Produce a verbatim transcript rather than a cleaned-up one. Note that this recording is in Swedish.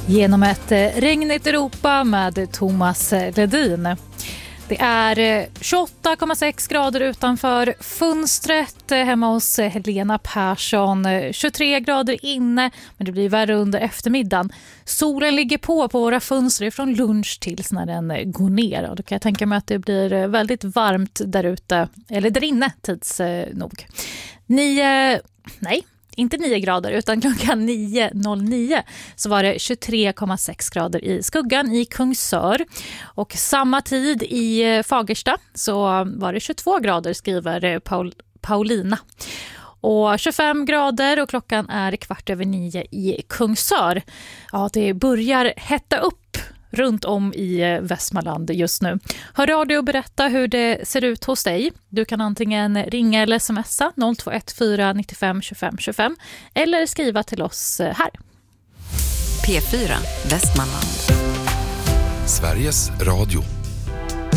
Genom ett regnigt Europa med Thomas Ledin. Det är tjugoåtta komma sex grader utanför fönstret hemma hos Helena Persson. tjugotre grader inne, men det blir värre under eftermiddagen. Solen ligger på på våra fönster från lunch tills när den går ner. Och då kan jag tänka mig att det blir väldigt varmt där ute, eller där inne tids nog. Nio, nej. Inte nio grader utan klockan nio noll nio så var det tjugotre komma sex grader i skuggan i Kungsör. Och samma tid i Fagersta så var det tjugotvå grader, skriver Paul, Paulina. Och tjugofem grader och klockan är kvart över nio i Kungsör. Ja, det börjar hetta upp runt om i Västmanland just nu. Hör av dig och berätta hur det ser ut hos dig. Du kan antingen ringa eller smsa noll två ett fyra nio fem tjugofem tjugofem eller skriva till oss här. P fyra Västmanland. Sveriges Radio.